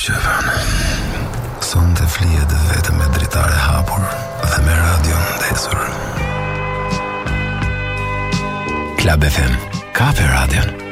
Shqipën. Sonte flihet vetëm me dritare hapur dhe me radion ndesur. Club FM, kape radion.